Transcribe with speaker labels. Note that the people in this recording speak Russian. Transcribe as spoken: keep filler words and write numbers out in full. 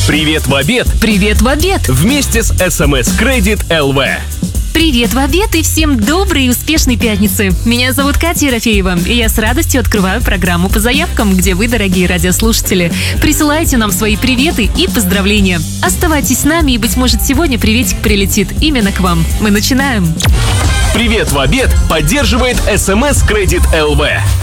Speaker 1: Привет в обед!
Speaker 2: Привет в обед!
Speaker 1: Вместе с эс эм эс Credit эл ви.
Speaker 2: Привет в обед и всем доброй и успешной пятницы! Меня зовут Катя Ерофеева, и я с радостью открываю программу по заявкам, где вы, дорогие радиослушатели, присылайте нам свои приветы и поздравления. Оставайтесь с нами, и, быть может, сегодня приветик прилетит именно к вам. Мы начинаем!
Speaker 1: Привет в обед поддерживает эс эм эс Credit эл ви.